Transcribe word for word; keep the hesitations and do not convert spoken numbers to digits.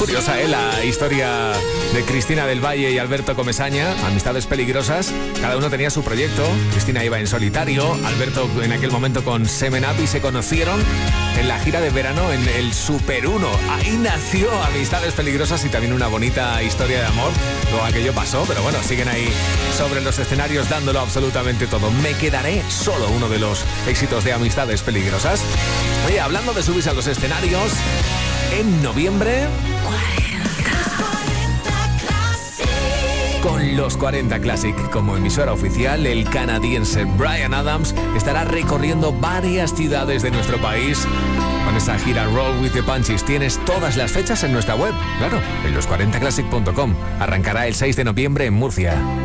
Curiosa, ¿eh? La historia de Cristina del Valle y Alberto Comesaña, amistades peligrosas. Cada uno tenía su proyecto. Cristina iba en solitario, Alberto en aquel momento con Semen Up, y se conocieron en la gira de verano en el Super uno. Ahí nació Amistades Peligrosas y también una bonita historia de amor. Luego aquello pasó, pero bueno, siguen ahí sobre los escenarios dándolo absolutamente todo. Me quedaré solo, uno de los éxitos de Amistades Peligrosas. Oye, hablando de subirse a los escenarios, en noviembre, con los cuarenta Classic como emisora oficial, el canadiense Bryan Adams estará recorriendo varias ciudades de nuestro país con esa gira Roll with the Punchies. Tienes todas las fechas en nuestra web, claro, en los cuarenta classic punto com. Arrancará el seis de noviembre en Murcia.